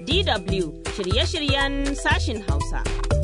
DW shirye-shiryen sashin Hausa.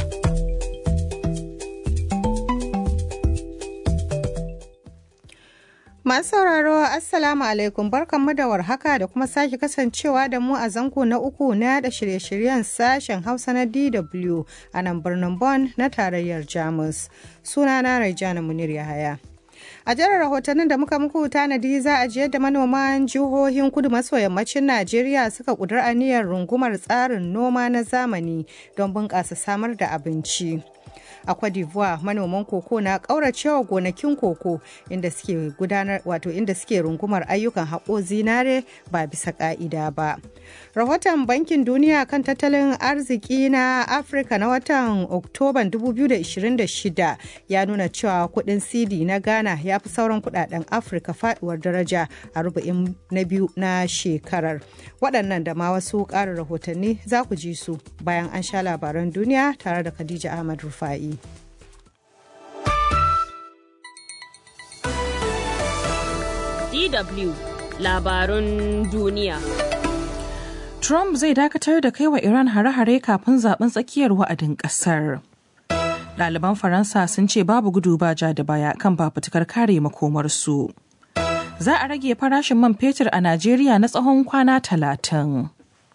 Masu sauraro Assalamu alaikum, barkanmu da warhaka da kuma sake kasancewa da mu a zango na uku na yada shirye-shiryen sashen Hausa na DW a nan birnin Bonn na tarayyar Jamus. Sunana Raijana Munir Yahaya. A jihar rahotannin da muka muku tanadi za a ji yadda manoman jihohin kudu maso yammacin Najeriya suka ƙudiri aniyar rungumar tsarin noma na zamani don bunƙasa samar da abinci. A Cote d'Ivoire manoman koko na ƙauracewa gonakin koko inda suke rungumar ayyukan haƙo zinare ba bisa ƙa'ida ba. Rahoton Bankin Duniya kan tattalin arziki na Afirka na watan Oktoban 2026 ya nuna cewa kuɗin CD na Ghana ya fi sauran kuɗaɗen Afirka faɗuwar daraja a rubu'in na biyu na shekarar. Waɗannan da ma wasu ƙarin rahotanni za ku ji su bayan an sha labaran duniya tare da Khadija Ahmad Rufa'i. DW labarun duniya. Trump zai dakatar da kai wa Iran hare-hare kafin zaben tsakiyar wa'adin ƙasar. Ɗaliban Faransa sun ce babu gudu ba ja da baya kan fafutukar kare makomarsu. Za a rage farashin man fetur a Najeriya na tsawon kwana 30.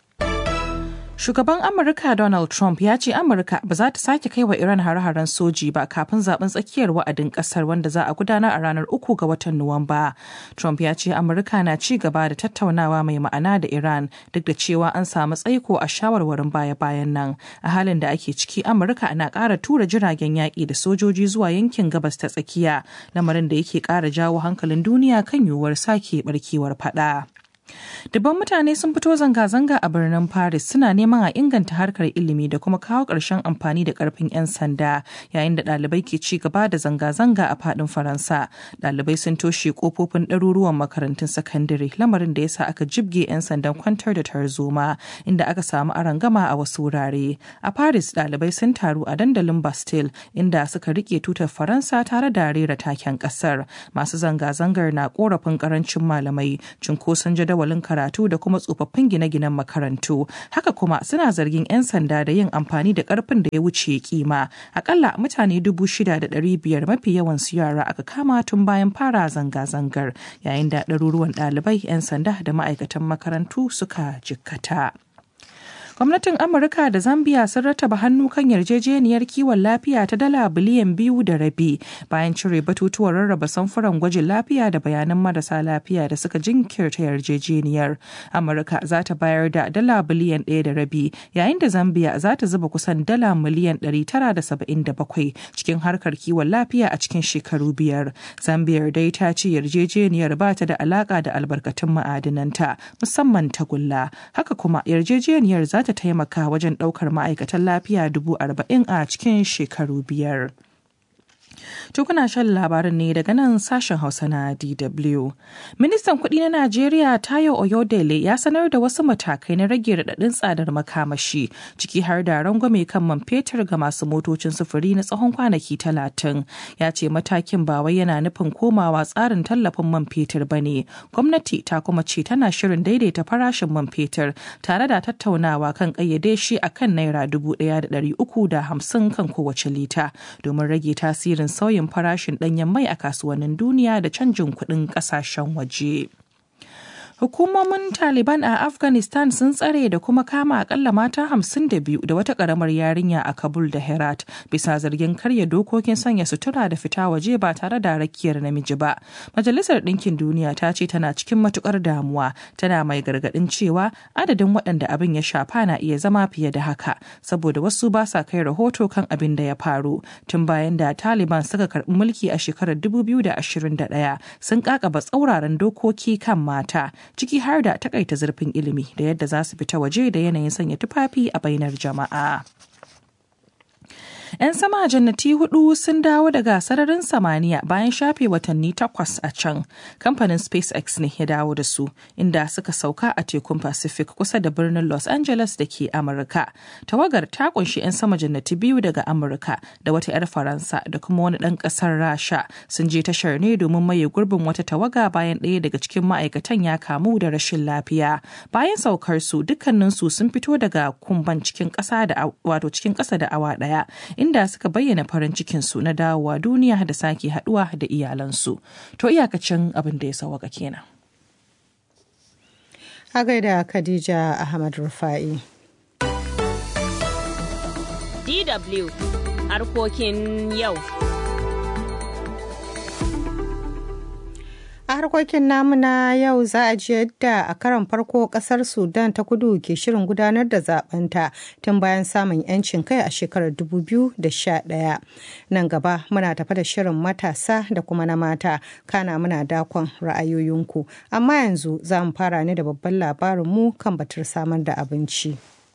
Shugaban Amurka Donald Trump ya ce Amurka ba za ta sake kai wa Iran hare-haren soji ba kafin zaben tsakiyar wa'adin kasar wanda za a gudanar a ranar 3 ga watan Nuwamba. Trump ya ce Amurka na ci gaba da tattaunawa mai ma'ana da Iran duk da cewa an samu tsaiko a shawarwarin baya-bayan nan. A halin da ake ciki Amurka na ƙara tura jiragen yaƙi da sojoji zuwa yankin gabas ta tsakiya, lamarin da yake ƙara jawo hankalin duniya kan yiwuwar sake barkewar faɗa. Dubban mutane sun fito zanga-zanga a birnin Paris suna neman a inganta harkar ilimi da kuma kawo ƙarshen amfani da ƙarfin 'yan sanda yayin da ɗalibai ke ci gaba da zanga-zanga a faɗin Faransa. Ɗalibai sun toshe ƙofofin ɗaruruwan makarantun sakandare lamarin da ya sa aka jibge 'yan sandan kwantar da tarzoma inda aka samu arangama a wasu wurare. A Paris ɗalibai sun taru a dandalin Bastille inda suka riƙe tutar Faransa tare da rera taken ƙasar. Masu zanga-zangar na ƙorafin ƙarancin malamai, cunkoson jadawalin karatu da kuma tsofaffin gine-ginen makarantu. Haka kuma suna zargin 'yan sanda da yin amfani da karfin da ya wuce kima. Akalla mutane 6,500 mafi yawan su yara aka kama tun bayan fara zanga-zangar, yayin da ɗaruruwan ɗalibai, 'yan sanda da ma'aikatan makarantu suka jikkata. Gwamnatin Amurka da Zambia sun rattaba hannu kan yarjejeniyar kiwon lafiya ta $2.5 biliyan bayan cire batutuwan rarraba samfuran gwajin lafiya da bayanan marasa lafiya da suka jinkirta yarjejeniyar. Amurka za ta bayar da $1.5 biliyan yayin da Zambia za ta zuba kusan $977 miliyan cikin harkar kiwon lafiya a cikin shekaru 5. Zambia dai ta ce yarjejeniyar ba ta da alaka da albarkatun ma'adinanta musamman tagulla. Haka kuma yarjejeniyar za ta taimaka wajen ɗaukar ma'aikatan lafiya 40,000 a cikin shekaru 5. To kuna shan labarin ne daga nan sashen Hausa na DW. Ministan kuɗi na Najeriya Tayo Oyodele ya sanar da wasu matakai na rage raɗaɗin tsadar makamashi, ciki har da rangwame kan man fetur ga masu motocin sufuri na tsawon kwanaki 30. Ya ce matakin ba wai yana nufin komawa tsarin tallafin man fetur ba ne. Gwamnati ta kuma ce tana shirin daidaita farashin man fetur tare da tattaunawa kan ƙayyade shi a kan Naira 1,350 kan kowace lita domin rage tasirin sauyin farashin ɗanyen mai a kasuwannin duniya da canjin kuɗin ƙasashen waje. Hukumomin Taliban a Afghanistan sun tsare da kuma kama akalla mata 52 da wata karamar yarinya a Kabul da Herat bisa zargin karya dokokin sanya sutura da fita waje ba tare da rakiyar namiji ba. Majalisar Ɗinkin Duniya ta ce tana cikin matukar damuwa, tana mai gargaɗin cewa adadin waɗanda abin ya shafa na iya zama fiye da haka saboda wasu ba sa kai rahoto kan abin da ya faru. Tun bayan da Taliban suka karɓi mulki a shekarar 2021 sun ƙaƙaba tsauraran dokoki kan mata, ciki har da takaita zurfin ilimi da yadda za su fita waje da yanayin sanya tufafi a bainar jama'a. 'Yan sama jannati 4 sun dawo daga sararin samaniya bayan shafe watanni 8 a can. Kamfanin SpaceX ne ya dawo da su, inda suka sauka a tekun Pacific kusa da birnin Los Angeles da ke Amurka. Tawagar ta kunshi 'yan sama jannati 2 daga Amurka da wata 'yar Faransa da kuma wani ɗan ƙasar Rasha. Sun je tashar ne domin maye gurbin wata tawaga bayan ɗaya daga cikin ma'aikatan ya kamu da rashin lafiya. Bayan saukar su dukkaninsu sun fito daga kumban cikin ƙasa da awa ɗaya, inda suka bayyana farin cikin su na dawowa duniya da sake haɗuwa da iyalansu. To iyakacin abin da ya sauwaka kenan. A gaida Khadija Ahmad Rufa'i. DW harkokin yau. A harkokin namu na yau za a ji yadda a karon farko kasar Sudan ta kudu ke shirin gudanar da zabenta tun bayan samun 'yancin kai a shekarar 2011. Nan gaba muna tafa da shirin matasa da kuma na mata, kana muna dakon ra'ayoyinku. Amma yanzu za mu fara ne da babban labarinmu kan batar samar da abinci.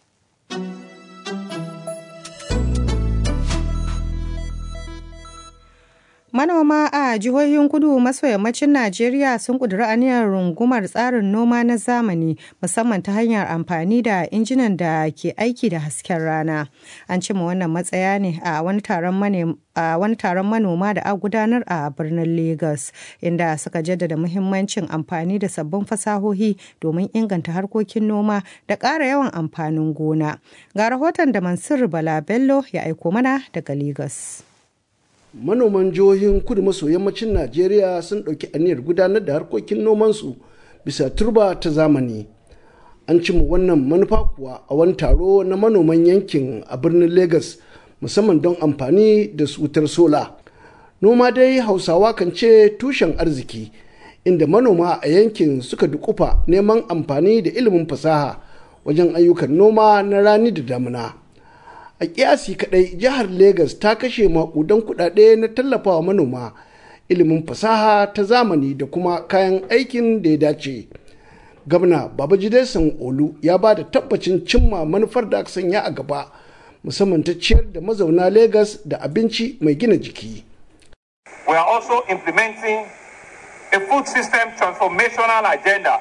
Manoma a jihohin kudu maso yammacin Najeriya sun ƙudiri aniyar rungumar tsarin noma na zamani musamman ta hanyar amfani da injinan da ke aiki da hasken rana. An cima wannan matsaya ne a wani taron manoma da aka gudanar a birnin Lagos, inda suka jaddada muhimmancin amfani da sabbin fasahohi domin inganta harkokin noma da ƙara yawan amfanin gona. Ga rahoton da Mansur Bala Bello ya aiko mana daga Lagos. Manoman jihohin kudu maso yammacin Najeriya sun ɗauki aniyar gudanar da harkokin nomansu bisa turba ta zamani. An cimma wannan manufa kuwa a wani taro na manoman yankin a birnin Lagos musamman don amfani da wutar sola. Noma dai Hausawa kan ce tushen arziki, inda manoma a yankin suka dukufa neman amfani da ilimin fasaha wajen ayyukan noma na rani da damuna. A kiyasi kadai jihar Lagos ta kashe makudan kudade na tallafawa manoma ilimin fasaha ta zamani da kuma kayan aikin da ya dace. Gwamna Babajide Sanwo-Olu ya ba da tabbacin cimma manufar da aka sanya a gaba, musamman ta ciyar da mazauna Lagos da abinci mai gina jiki. We are also implementing a food system transformational agenda.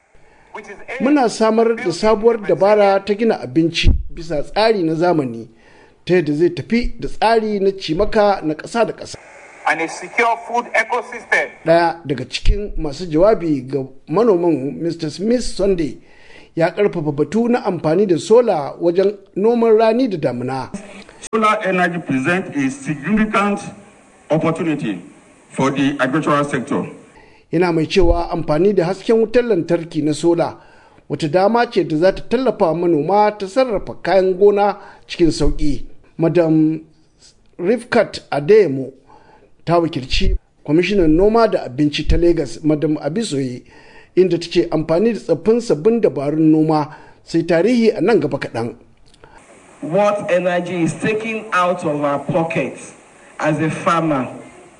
Muna samar da sabuwar dabara ta gina abinci bisa tsari na zamani ta yadda zai tafi da tsari na cimaka na ƙasa da ƙasa. And a secure food ecosystem. Ɗaya daga cikin masu jawabi ga manoman Mr. Smith Sunday ya ƙarfafa batu na amfani da sola wajen noman rani da damuna. Solar energy presents a significant opportunity for the agricultural sector. Yana mai cewa amfani da hasken wutar lantarki na sola wata dama ce da za ta tallafa manoma ta sarrafa kayan gona cikin sauƙi. Madam Rifkat Adeyemo ta wakilci kwamishinan noma da abinci ta Lagos, Madam Abisoye, inda ta ce amfani da tsaffin sabbin dabarun noma sai tarihi a nan gaba kaɗan. What energy is taken out of our pockets as a farmer.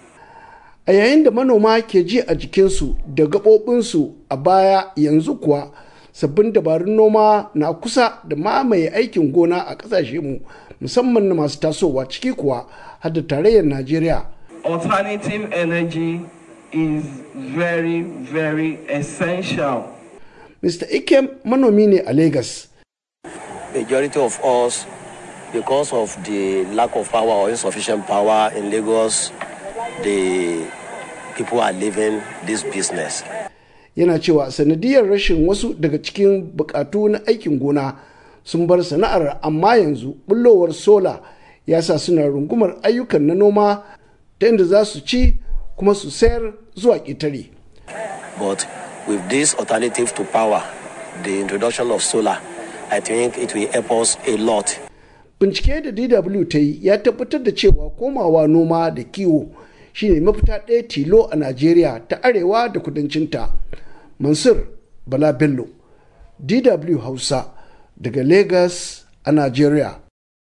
A yayin da manoma ke ji a jikinsu da gaɓoɓinsu a baya, yanzu kuwa sabbin dabarun noma na kusa da mamaye aikin gona a ƙasashenmu musamman na masu tasowa, ciki kuwa har da tarayyar Najeriya. Alternative energy is very, very essential. Mr. Ikem manomi ne a Lagos. Majority of us, because of the lack of power or insufficient power in Lagos, the people are leaving this business. Yana cewa sanadiyar rashin wasu daga cikin bukatu na aikin gona sun bar sana'ar, amma yanzu bullowar sola ya sa suna rungumar ayyukan na noma ta inda za su ci kuma su sayar zuwa ƙetare. But with this alternative to power, the introduction of solar, I think it will help us a lot. Bincike da DW ta yi ya tabbatar da cewa komawa noma da kiwo shine mafita ɗaya tilo a Najeriya ta arewa da kudancinta. Mansur Bala Bello, DW Hausa, daga Lagos a Najeriya.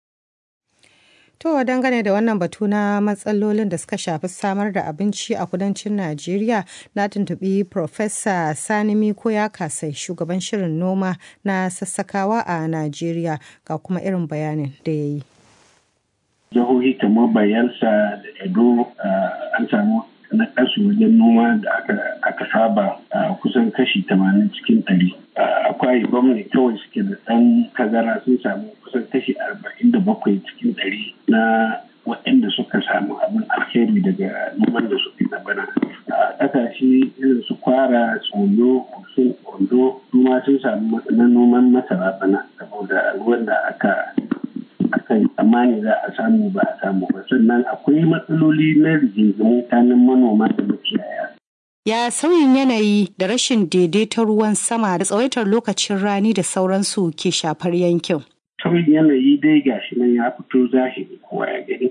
To dangane da wannan batu na matsalolin da suka shafi samar da abinci a kudancin Najeriya, na tuntuɓi Profesa Sani Miko ya kasai, shugaban shirin noma na sassakawa a Najeriya, ga kuma irin bayanin da ya yi. jihohi kamar Bayelsa da Edo an samu na kasu wajen noma da aka saba kusan kashi 80 cikin 100. Akwai gwamnati kawai suke da ɗan tazara sun samu kusan kashi 47 cikin 100 na waɗanda suka samu abin alheri daga noman da suke na bana. Ƙasashe irin su Kwara, Tsoro, Ondo kuma sun samu na noman masara bana saboda ruwan da aka yi tsammani za a samu ba a samu ba. Sannan akwai matsaloli na rigingimu tsakanin manoma da makiyaya. Ya sauyin yanayi da rashin daidaiton ruwan sama da tsawaitar lokacin rani da sauransu ke shafar yankin. Sauyin yanayi dai gashi nan ya fito zahiri kowa ya gani.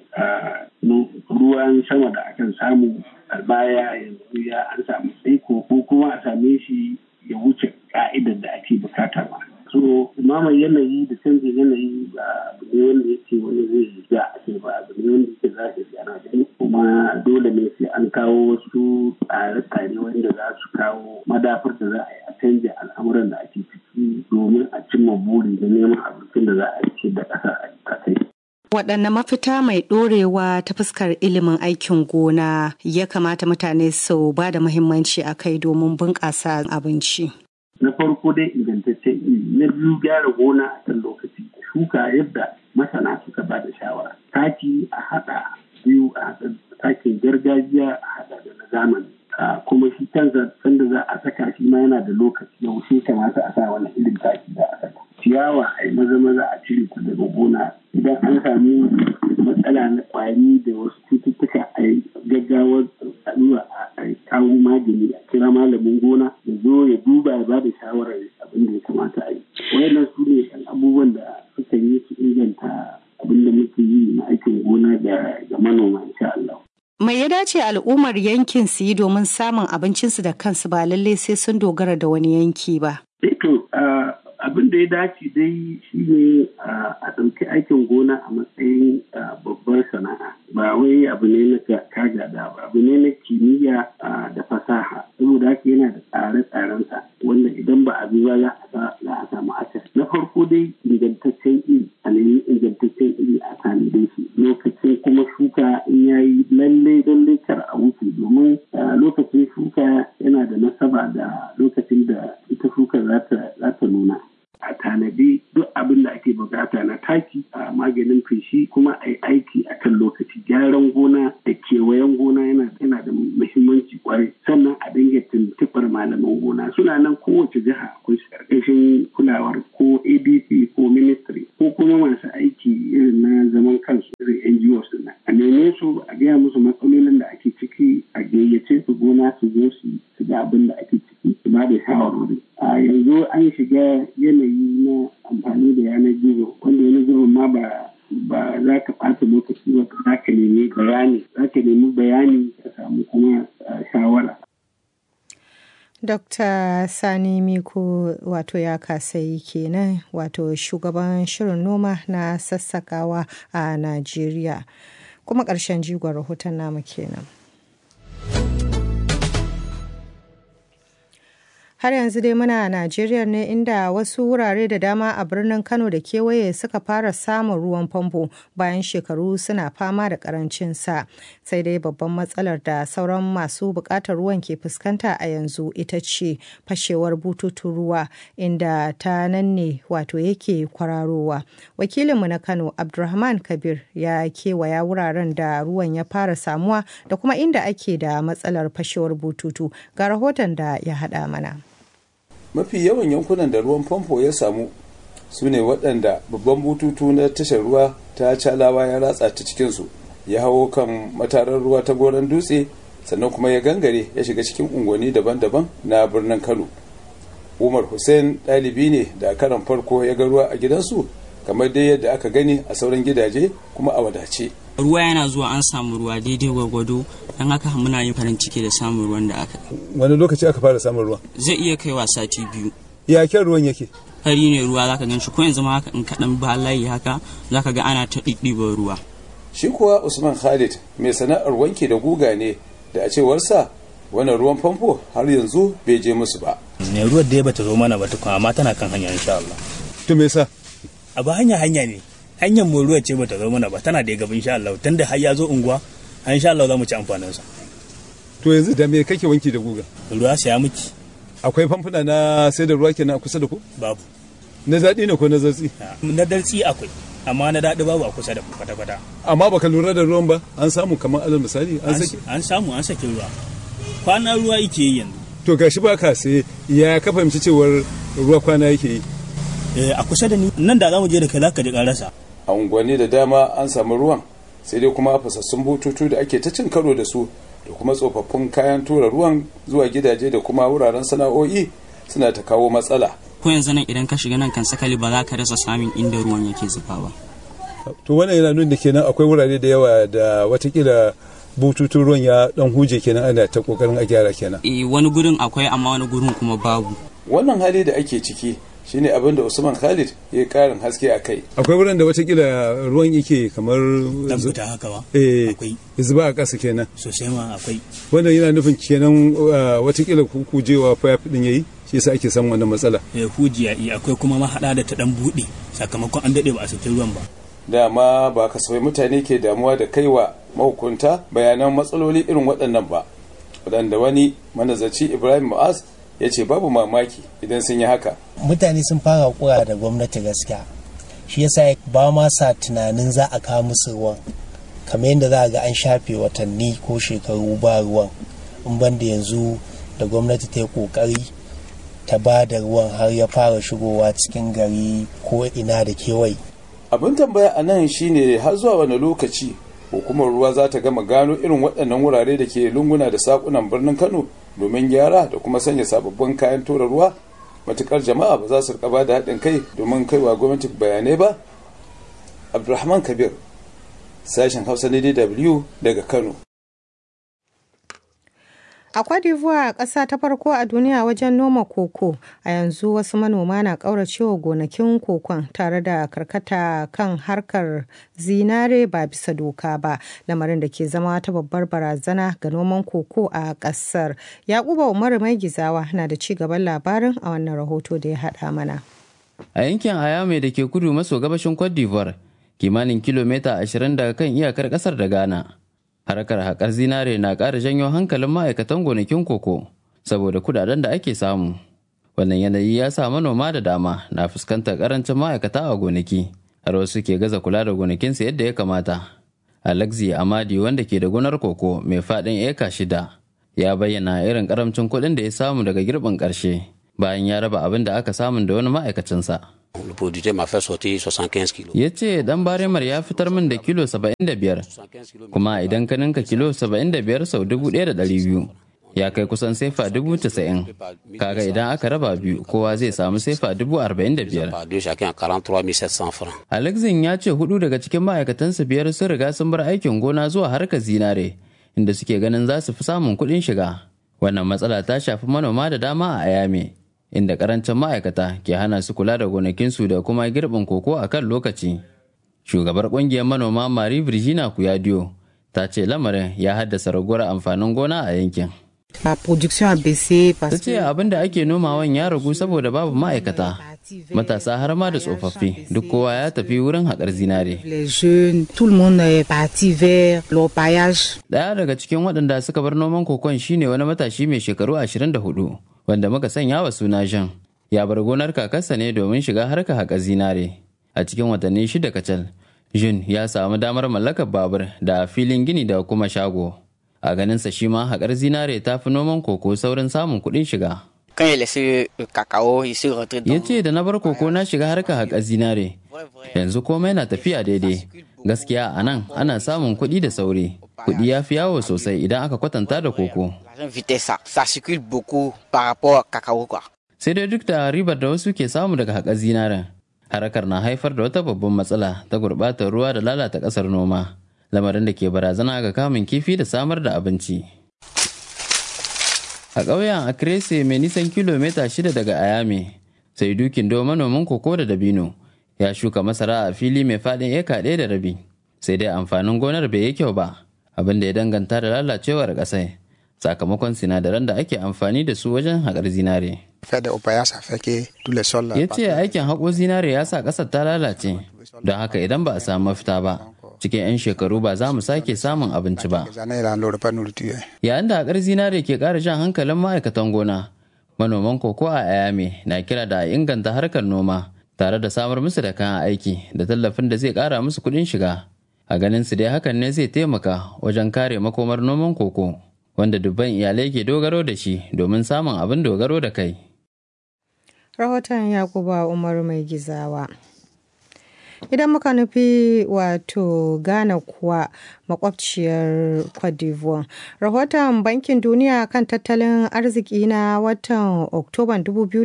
Ruwan sama da akan samu a baya yanzu an samu tsaiko ko kuma a same shi ya wuce ka'idar da ake bukata ba. So imamar yanayi da canjin yanayi ba abu ne wanda yake wani zai ja a ce ba abu ne wanda yake zahiri ana gani, kuma dole ne sai an kawo wasu tsare-tsare wanda za su kawo madafar da za a yi a canja al'amuran da ake ciki domin a cimma buri da neman abincin da za a yi da ƙasa a kai. Waɗanne mafita mai ɗorewa ta fuskar ilimin aikin gona ya kamata mutane su ba da muhimmanci a kai domin bunƙasa abinci? Na farko dai ingantaccen ilimi, na biyu gyara gona a kan lokaci, shuka yadda masana suka ba da shawara, taki a haɗa biyu, a haɗa takin gargajiya a haɗa da na zamani. Kuma shi kansa sanda za a saka shi ma yana da lokaci, yaushe kamata a sa wani irin taki za a saka. Ciyawa a yi maza a cire ta daga gona. Idan an sami matsala na kwari da wasu cututtuka a yi gaggawar tsaduwa a kawo magani, a kira malamin gona ya zo ya duba ya ba da shawarar abin da ya kamata a yi. Wayannan su ne abubuwan da suka yi su inganta abin da muke yi na aikin gona ga manoma insha Allah. Mai ya dace al'ummar yankin su yi domin samun abincinsu da kansu ba lallai sai sun dogara da wani yanki ba? Abin da ya dace dai shi ne a ɗauki aikin gona a matsayin babbar sana'a, ba wai abu ne na kagada ba, abu ne na kimiyya da fasaha. Saboda haka yana da tsare-tsarensa wanda idan ba a bi ba za a samu akasi. Na farko dai ingantaccen iri, a nemi ingantaccen iri a tanade shi. Lokacin kuma shuka in yayi lalle kar a wuce, domin lokacin shuka yana da nasaba da lokacin da ita shuka za ta nuna. A tanadi duk abin da ake bukata na taki, a maganin feshi, kuma a yi aiki a kan lokaci. Gyaran gona da kewayen gona yana da muhimmanci kwarai. Sannan a dinga tuntuɓar malaman gona, suna nan kowace jiha akwai ƙarƙashin kulawar ko ADC ko ministry ko kuma masu aiki irin na zaman kansu irin NGOs na. A neme su, a gaya musu matsalolin da ake ciki, a gayyace su gona su zo su ga abin da ake ciki, su ba da shawarwari. A yanzu an shiga yanayi na amfani da yanar gizo, wanda yanar gizo ma ba za ka ɓata lokaci ba, za ka nemi bayani ka samu kuma shawara. Dr. Sani Miko wato ya kasai kenan, wato shugaban shirin noma na sassakawa a Najeriya. Kuma ƙarshen jigon rahoton namu kenan. Har yanzu dai muna a Najeriya ne, inda wasu wurare da dama a birnin Kano da kewaye suka fara samun ruwan famfo bayan shekaru suna fama da karancin sa. Sai dai babban matsalar da sauran masu bukatar ruwan ke fuskanta a yanzu ita ce fashewar bututun ruwa, inda ta nan ne wato yake kwararowa. Wakilinmu na Kano Abdulrahman Kabir ya kewaya wuraren da ruwan ya fara samuwa da kuma inda ake da matsalar fashewar bututu. Ga rahoton da ya haɗa mana. Mafi yawan yankunan da ruwan famfo ya samu su ne waɗanda babban bututu na tashar ruwa ta Calawa ya ratsa ta cikinsu, ya hawo kan matarar ruwa ta Goron Dutse, sannan kuma ya gangare ya shiga cikin unguwanni daban-daban na birnin Kano. Umar Hussein ɗalibi ne da karan farko ya ga ruwa a gidansu, kamar dai yadda aka gani a sauran gidaje kuma a wadace. Ruwa yana zuwa, an samu ruwa daidai gwargwado, don haka muna yin farin ciki da samun ruwan da aka. Wani lokaci aka fara samun ruwa? Zai iya kaiwa sati 2. Ya kyan ruwan yake? Fari ne ruwa, zaka gan shi ko yanzu ma haka in kaɗan ba layi haka zaka ga ana ta ɗiɗɗiban ruwa. Shi kuwa Usman Khalid mai sana'ar wanki da guga ne, da a cewarsa wannan ruwan famfo har yanzu bai je musu ba. Ne ruwan da ya bata zo mana ba tukun, amma tana kan hanya insha Allah. To me yasa? A ba hanya ne. hanyar mu ruwa ce bata zo mana ba, tana da gaba insha Allah. Tunda har ya zo unguwa, insha Allah za mu ci amfanin sa. To yanzu da me kake wanki da guga? Ruwa saya miki. Akwai famfuna na sai da ruwa kenan a kusa da ku? Babu. Na daɗi ne ko na zartsi? Na dartsi akwai, amma na daɗi babu a kusa da kwata-kwata. Amma baka lura da ruwan ba? An samu kamar alal misali an saki? An samu, an saki ruwa. Kwana ruwa yake yi yanzu. To gashi ba ka sai ya ka fahimci cewar ruwa kwana yake yi? A kusa da ni nan da za mu je da kai za ka ji ƙararsa. A unguwanni da dama an samu ruwan, sai dai kuma fasassun bututu da ake ta cin karo da su da kuma tsofaffin kayan tura ruwan zuwa gidaje da kuma wuraren sana'o'i suna ta kawo matsala. Ko yanzu nan idan ka shiga nan kan sakali ba za ka rasa samun inda ruwan yake zuba ba. To wannan yana nuna kenan akwai wurare da yawa da watakila bututun ruwan ya dan huje kenan ana ta kokarin a gyara kenan. Wani gurin akwai amma wani gurin kuma babu. Wannan hali da ake ciki shine abin da Usman Khalid ya yi karin haske a kai. Akwai wurin da watakila ruwan yake kamar tabbata haka ba. Akwai. Zuba a ƙasa kenan. Sosai ma akwai. Wannan yana nufin kenan watakila kujewa fayaf din yayi shi yasa ake samun wannan matsala. Hujiya akwai kuma mahada da ta dan bude sakamakon an dade ba a saki ruwan ba. Dama ba kasafai mutane ke damuwa da kaiwa mahukunta bayanan matsaloli irin waɗannan ba. Waɗanda wani manazarci Ibrahim Mu'az ya ce babu mamaki idan sun yi haka. Mutane sun fara kura da gwamnati gaskiya, shi yasa ba ma sa tunanin za a kawo musu ruwan, kamar yadda za a ga an shafe watanni ko shekaru ba ruwan, in banda yanzu da gwamnati ta yi kokari ta ba da ruwan har ya fara shigowa cikin gari ko ina da kewaye. Abin tambaya a nan shine har zuwa wani lokaci hukumar ruwa za ta gama gano irin waɗannan wurare da ke lunguna da sakunan birnin Kano domin gyara da kuma sanya sababbin kayan tura ruwa, matukar jama'a ba za su rika ba da haɗin kai domin kaiwa gwamnati bayanai ba. Abdulrahman Kabir, sashen Hausa na DW daga Kano. A Cote d'Ivoire, ƙasa ta farko a duniya wajen noma koko, a yanzu wasu manoma na ƙauracewa gonakin kokon tare da karkata kan harkar zinare ba bisa doka ba, lamarin da ke zama wata babbar barazana ga noman koko a ƙasar. Yakuba Umaru Mai Gizawa na da ci gaban labarin a wannan rahoto da ya haɗa mana. A yankin Ayame da ke kudu maso gabashin Cote d'Ivoire, kimanin kilomita 20 daga kan iyakar ƙasar da Ghana. Harkar haƙar zinare na ƙara janyo hankalin ma'aikatan gonakin koko saboda kudaden da ake samu. Wannan yanayi ya sa manoma da dama na fuskantar ƙarancin ma'aikata a gonaki, har wasu ke gaza kula da gonakinsu yadda ya kamata. Alexi Amadi, wanda ke da gonar koko mai faɗin eka 6, ya bayyana irin ƙaramcin kuɗin da ya samu daga girbin ƙarshe bayan ya raba abin da aka samu da wani ma'aikacinsa. Ya ce dan baremar ya fitar min da kilo 75, kuma idan ka ninka kilo 75 sau 1,200 ya kai kusan sefa 90,000. Kaga idan aka raba biyu kowa zai samu sefa 45,000. Alexin ya ce 4 daga cikin ma'aikatansa 5 sun riga sun bar aikin gona zuwa harkar zinare, inda suke ganin za su fi samun kuɗin shiga. Wannan matsala ta shafi manoma da dama a Ayame, inda karancin ma'aikata ke hana su kula da gonakinsu da kuma girbin koko a kan lokaci. Shugabar kungiyar manoma Marie Virginia Kuyadiyo ta ce lamarin ya haddasa raguwar amfanin gona a yankin. Ta ce abin da ake nomawan ya ragu saboda babu ma'aikata, matasa har ma da tsofaffi duk kowa ya tafi wurin haƙar zinare. Daya daga cikin waɗanda suka bar noman kokon shine wani matashi mai shekaru 24. Wanda muka sanya wa suna Jean, ya bar gonar kakarsa ne domin shiga harkar haƙa zinare. A cikin watanni 6 kacal, Jean ya samu damar mallakar babur da filin gini da kuma shago. A ganinsa shi ma haƙar zinare ta fi noman koko saurin samun kuɗin shiga. Ya ce da na bar koko na shiga harkar haƙar zinare, yanzu komai na tafiya daidai. Gaskiya a nan ana samun kuɗi da sauri. Kuɗi ya fi yawo sosai idan aka kwatanta da koko. Sai dai duk da ribar da wasu ke samu daga haƙar zinaren, harakar na haifar da wata babban matsala ta gurɓatar ruwa da lalata ƙasar noma, lamarin da ke barazana ga kamun kifi da samar da abinci. A ƙauyen Akrese mai nisan kilomita 6 daga Ayame, sai dukin do manomin koko da dabino ya shuka masara a fili mai faɗin eka 1.5, sai dai amfanin gonar bai yi kyau ba, abin da ya danganta da lalacewar ƙasai sakamakon sinadaran da ake amfani da su wajen haƙar zinare. Ya ce aikin haƙo zinare ya sa ƙasar ta lalace, don haka idan ba a samu mafita ba, cikin 'yan shekaru ba za mu sake samun abinci ba. Yayin da haƙar zinare ke ƙara jan hankalin ma'aikatan gona, manoman koko a Ayame na kira da a inganta harkar noma tare da samar musu da kayan aiki da tallafin da zai ƙara musu kuɗin shiga. A ganin su dai hakan ne zai taimaka wajen kare makomar noman koko, wanda dubban iyalai ke dogaro da shi domin samun abin dogaro da kai. Rahoton Yakuba Umaru Mai Gizawa. Idan muka nufi wato Ghana kuwa makwabciyar Cote d'Ivoire. Rahoton Bankin Duniya kan tattalin arziki na watan Oktoban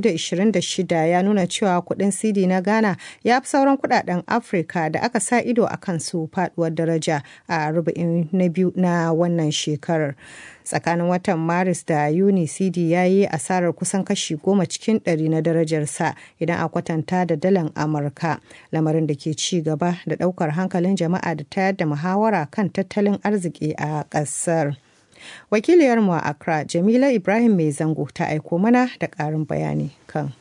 2026 ya nuna cewa kudin CD na Ghana ya fi sauran kudaden Afirka da aka sa ido a kansu faduwar daraja a rubu'in na biyu na wannan shekarar. Tsakanin watan Maris da Yuni, CD ya yi asarar kusan kashi 10 cikin 100 na darajarsa idan a kwatanta da dalar Amurka, lamarin da ke ci gaba da daukar hankalin jama'a da tayar da muhawara kan tattalin arziki a ƙasar. Wakiliyarmu a Accra, Jamila Ibrahim Mai Zango, ta aiko mana da ƙarin bayani kan.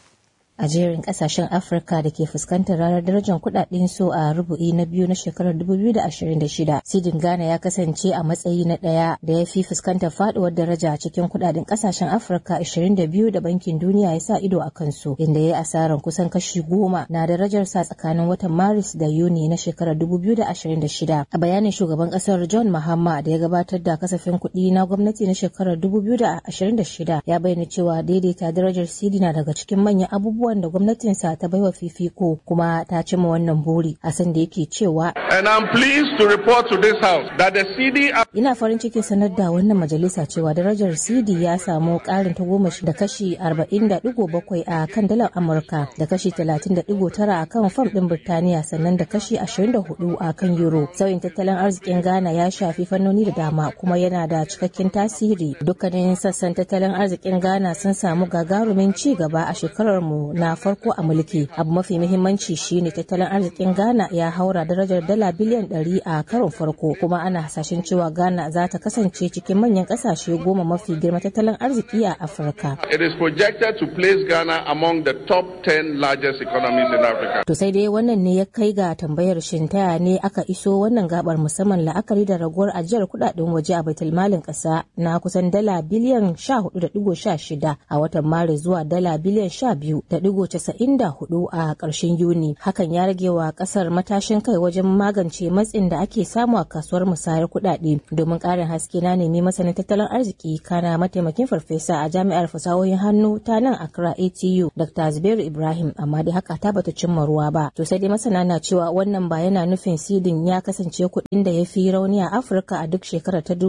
A jerin kasashen Afirka da ke fuskantar ranar darajar kudaden su a rubu'i na biyu na shekarar 2026, sidin Ghana ya kasance a matsayi na ɗaya da ya fi fuskantar faduwar daraja cikin kudaden kasashen Afirka 22 da Bankin Duniya ya sa ido a kansu, inda ya yi asarar kusan kashi 10 na darajar sa tsakanin watan Maris da Yuni na shekarar 2026. A bayanin shugaban kasar John Mahama da ya gabatar da kasafin kuɗi na gwamnati na shekarar 2026, ya bayyana cewa daidaita darajar CD na daga cikin manyan abubuwa da gwamnatinsa ta baiwa fifiko, kuma ta cimma wannan buri, a san da yake cewa And I'm pleased to report to this house that the CD ina farin cikin sanar da wannan majalisa cewa darajar CD ya samu karin tagomashi da kashi 40.7 a kan dalar Amurka, da kashi 30.9 a kan fam din Birtaniya, sannan da kashi 24 a kan euro. Sauyin tattalin arzikin Ghana ya shafi fannoni da dama kuma yana da cikakken tasiri. Dukkanin sassan tattalin arzikin Ghana sun samu gagarumin ci gaba a shekarar mu na farko a mulki. Abu mafi muhimmanci shine tattalin arzikin Ghana ya haura darajar dala biliyan 100 a karon farko, kuma ana hasashen cewa Ghana za ta kasance cikin manyan kasashe 10 mafi girma tattalin arziki a Afirka. It is projected to place Ghana among the top 10 largest economies in Africa. To sai dai wannan ne ya kai ga tambayar shin taya ne aka iso wannan gabar, musamman la'akari da raguwar ajiyar kudaden waje a baitulmalin kasa na kusan dala biliyan 14.16 a watan Maris zuwa dala biliyan 12.94 a ƙarshen Yuni. Hakan ya rage wa ƙasar matashin kai wajen magance matsin da ake samu a kasuwar musayar kuɗaɗe. Domin ƙarin haske na nemi masanin tattalin arziki kana mataimakin farfesa a jami'ar fasahohin hannu ta nan Accra ATU, Dr. Zubairu Ibrahim, amma dai haka ta bata cimma ruwa ba. To sai dai masana na cewa wannan ba yana nufin sidin ya kasance kuɗin da ya fi rauni a Afirka a duk shekarar ta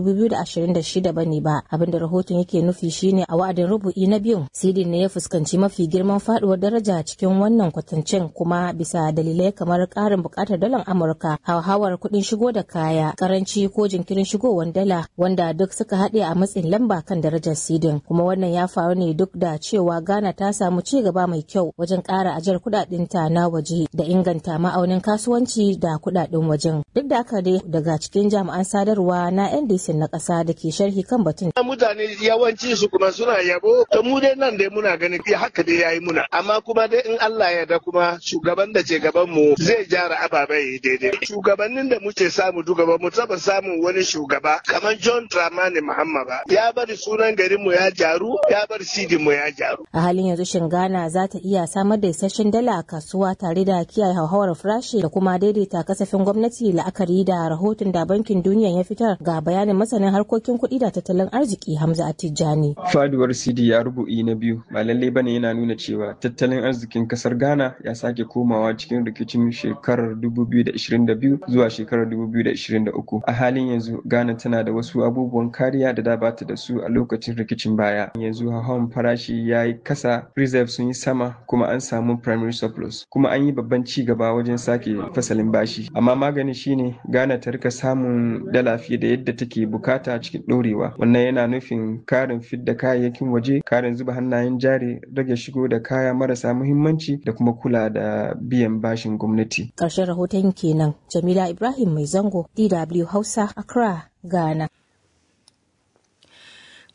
2026 bane ba. Abin da rahoton yake nufi shine a wa'adin rubu'i na biyun, sidin ne ya fuskanci mafi girman faduwar daraja cikin wannan kwatancin, kuma bisa dalilai kamar ƙarin buƙatar dalar Amurka, hauhawar kuɗin shigo da kaya, karanci ko jinkirin shigowar dala, wanda duk suka haɗe a matsin lamba kan darajar sidin. Kuma wannan ya faru ne duk da cewa Ghana ta samu ci gaba mai kyau wajen ƙara ajiyar kuɗaɗenta na waje da inganta ma'aunin kasuwanci da kuɗaɗen wajen. Duk da haka dai, daga cikin jami'an sadarwa na NDC na ƙasa da ke sharhi kan batun. Mutane yawanci su kuma suna yabo, to mu dai nan dai muna ganin haka dai yayi muna, amma kuma dai in Allah ya da kuma shugaban da ke gaban mu zai gyara ababai daidai. Shugabannin da muke samu duka ba mu taba samun wani shugaba kamar John Dramani Mahama ba. Ya bari sunan garin mu ya jaru, ya bar sidin mu ya jaru. A halin yanzu shin Ghana za ta iya samar da isasshen dala a kasuwa tare da kiyaye hauhawar farashi da kuma daidaita kasafin gwamnati, la'akari da rahoton da Bankin Duniya ya fitar? Ga bayanin masanin harkokin kuɗi da tattalin arziki Hamza Atijani. Faduwar CD ya rubu'i na biyu ba lallai bane yana nuna cewa tattalin arzikin kasar Ghana ya sake komawa cikin rikicin shekarar 2022 zuwa shekarar 2023. A halin yanzu Ghana tana da wasu abubuwan kariya da bata da su a lokacin rikicin baya. Yanzu hawan farashi ya yi kasa, reserve sun yi sama, kuma an samu primary surplus, kuma an yi babban ci gaba wajen sake fasalin bashi. Amma magani shine Ghana ta rika samun dala fiye da yadda take bukata cikin ɗorewa. Wannan yana nufin karin fidda kayayyakin waje, karin zuba hannayen jari, rage shigo da kaya marasa muhimmanci da kuma kula da biyan bashin gwamnati. Ƙarshen rahoton kenan. Jamila Ibrahim Mai Zango, DW Hausa, Accra, Ghana.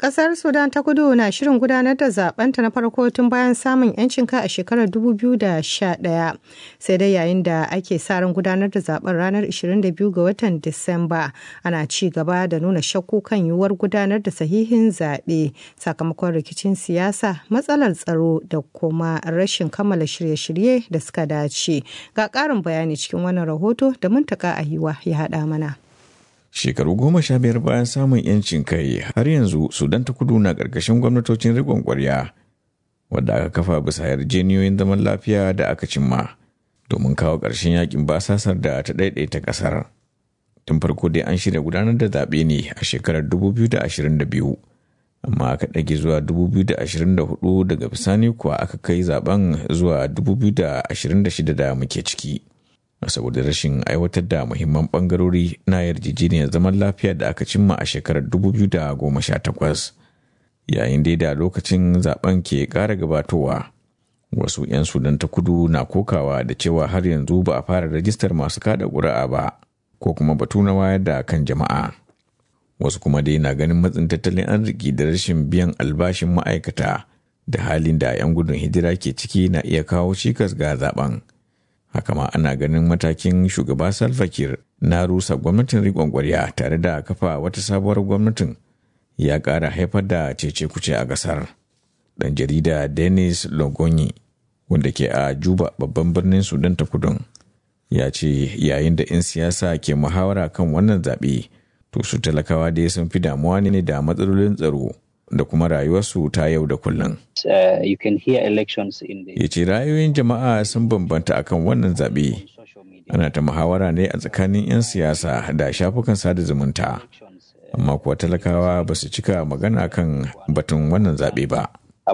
Kasar Sudan ta Kudu na shirin gudanar da zabenta na farko tun bayan samun 'yancin kai a shekarar 2011. Sai dai yayin da ake sa ran gudanar da zaben ranar 22 ga watan Disamba, ana ci gaba da nuna shakku kan yiwuwar gudanar da sahihin zaɓe sakamakon rikicin siyasa, matsalar tsaro da kuma rashin kammala shirye-shirye da suka dace. Ga ƙarin bayani cikin wannan rahoto da Muntaka Ahiwa ya haɗa mana. Shekaru 15 bayan samun 'yancin kai, har yanzu Sudan ta Kudu na ƙarƙashin gwamnatocin riƙon ƙwarya, wadda aka kafa bisa yarjejeniyoyin zaman lafiya da aka cimma domin kawo ƙarshen yakin basasar da ta ɗaiɗaita ƙasar. Tun farko dai an shirya gudanar da zaɓe ne a shekarar 2022, amma aka ɗage zuwa 2024 daga bisani kuwa aka kai zaben zuwa 2026 da muke ciki. Saboda rashin aiwatar da muhimman bangarori na yarjejeniyar zaman lafiya da aka cimma a shekarar 2018. Yayin dai da lokacin zaben ke ƙara gabatowa, wasu 'yan Sudan ta Kudu na kokawa da cewa har yanzu ba a fara rajistar masu kada ƙuri'a ba, ko kuma batu na wayar da kan jama'a. Wasu kuma dai na ganin matsin tattalin arziki da rashin biyan albashin ma'aikata da halin da 'yan gudun hijira ke ciki na iya kawo cikas ga zaben. Haka ma ana ganin matakin shugaba Salva Kiir na rusa gwamnatin riƙon ƙwarya tare da kafa wata sabuwar gwamnatin ya ƙara haifar da cece-kuce a ƙasar. Ɗan jarida Denis Logonyi, wanda ke a Juba, babban birnin Sudan ta Kudun, ya ce yayin da 'yan siyasa ke muhawara kan wannan zaɓe, to su talakawa dai sun fi damuwa ne da matsalolin tsaro da kuma rayuwarsu ta yau da kullum. Ya ce ra'ayoyin jama'a sun bambanta akan wannan zaɓe. Ana ta muhawara ne a tsakanin 'yan siyasa da shafukan sada zumunta, amma kuwa talakawa ba su cika magana kan batun wannan zaɓe ba.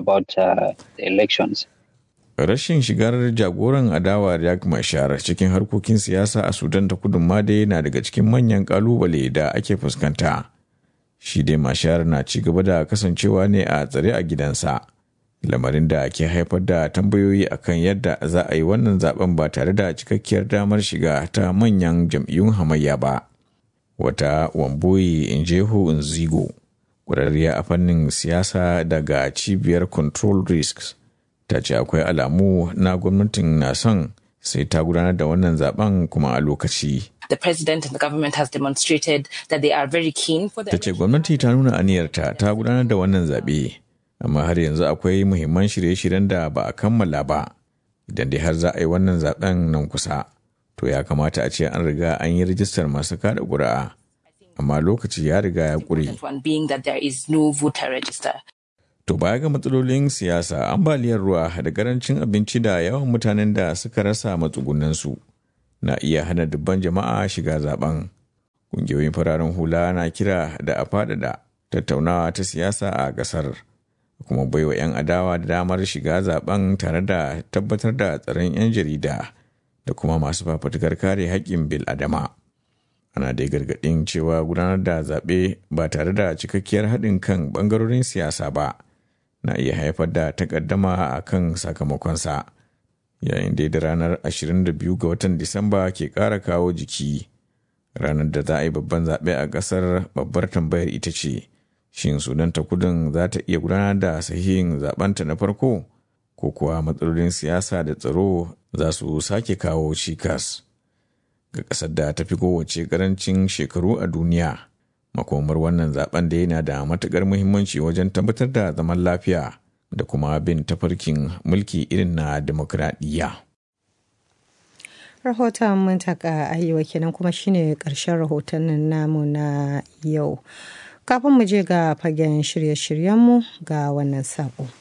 Rashin shigar jagoran adawa Riek Machar cikin harkokin siyasa a Sudan ta Kudu ma dai na daga cikin manyan ƙalubale da ake fuskanta. Shi dai Machar na ci gaba da kasancewa ne a tsare a gidansa, lamarin da ke haifar da tambayoyi akan yadda za a yi wannan zaben ba tare da cikakkiyar damar shiga ta manyan jam'iyyun hamayya ba. Wata Wamboyi Injehu Nzigo, ƙwararriya a fannin siyasa daga cibiyar Control Risks, ta ce akwai alamu na gwamnatin na son sai ta gudanar da wannan zaben kuma a lokaci. The president and the government has demonstrated that they are very keen for the. Ta ce gwamnati ta nuna aniyarta ta gudanar da wannan zaɓe, amma har yanzu akwai muhimman shirye-shiryen da ba a kammala ba. Idan dai har za a yi wannan zaben nan kusa, to ya kamata a ce an riga an yi rijistar masu kada ƙuri'a, amma lokaci ya riga ya ƙure. To baya ga matsalolin siyasa, ambaliyar ruwa da karancin abinci da yawan mutanen da suka rasa matsugunansu na iya hana dubban jama'a shiga zaben. Ƙungiyoyin fararen hula na kira da a faɗaɗa tattaunawa ta siyasa a ƙasar, kuma baiwa 'yan adawa da damar shiga zaben tare da tabbatar da tsaron 'yan jarida da kuma masu fafutukar kare haƙƙin bil'adama. Ana dai gargaɗin cewa gudanar da zaɓe ba tare da cikakkiyar haɗin kan ɓangarorin siyasa ba na iya haifar da takaddama a kan sakamakonsa, yayin da ranar 22 ga watan Disamba ke ƙara kawo jiki. Ranar da za a yi babban zaɓe a ƙasar, babbar tambayar ita ce, shin Sudan ta Kudun za ta iya gudanar da sahihin zaɓenta na farko, ko kuwa matsalolin siyasa da tsaro za su sake kawo cikas ga ƙasar da ta fi kowace ƙarancin shekaru a duniya. Makomar wannan zaben da yana da matuƙar muhimmanci wajen tabbatar da zaman lafiya da kuma bin tafarkin mulki irin na demokradiyya. Rahoton Muntaka Ahiwa kenan, kuma shine ƙarshen rahotannin namu na yau. Kafin mu je ga fagen shirye-shiryenmu ga wannan sako.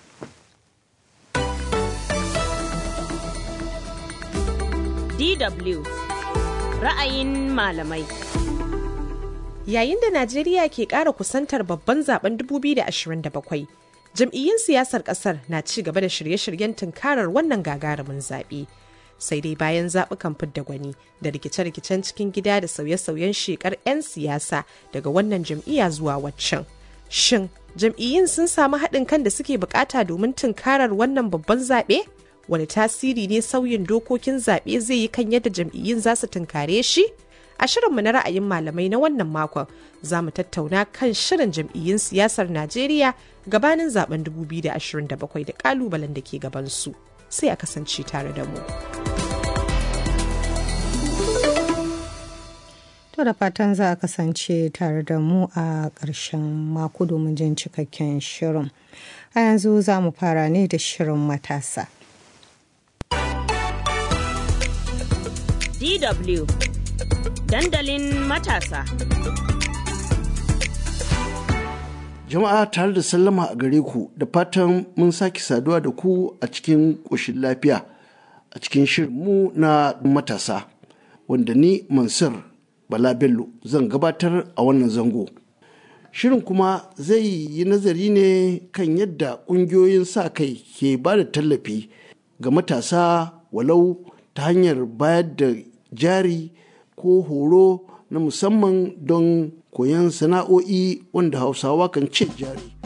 DW ra'ayin malamai. Yayin da Najeriya ke ƙara kusantar babban zaben 2027, jam'iyyun siyasar ƙasar na ci gaba da shirye-shiryen tunkarar wannan gagarumin zaɓe. Sai dai bayan zaɓukan fidda gwani da rikice-rikicen cikin gida da sauye-sauyen shekar 'yan siyasa daga wannan jam'iyya zuwa waccan. Shin jam'iyyun sun samu haɗin kan da suke bukata domin tunkarar wannan babban zaɓe? Wani tasiri ne sauyin dokokin zaɓe zai yi kan yadda jam'iyyun za su tunkare shi? A shirinmu na ra'ayin malamai na wannan makon za mu tattauna kan shirin jam'iyyun siyasar Najeriya gabanin zaben 2027 da kalubalen da ke gabansu. Sai a kasance tare da mu. To da fatan za a kasance tare da mu a ƙarshen mako domin jin cikakken shirin. A yanzu za mu fara ne da shirin matasa. DW Dandalin matasa. Jama'a tare da sallama a gare ku da fatan mun sake saduwa da ku a cikin ƙoshin lafiya a cikin shirinmu na matasa wanda ni Mansur Bala Bello zan gabatar a wannan zango. Shirin kuma zai yi nazari ne kan yadda ƙungiyoyin sa kai ke ba da tallafi ga matasa walau ta hanyar bayar da jari ko horo na musamman don koyon sana'o'i wanda Hausawa kan ce jari.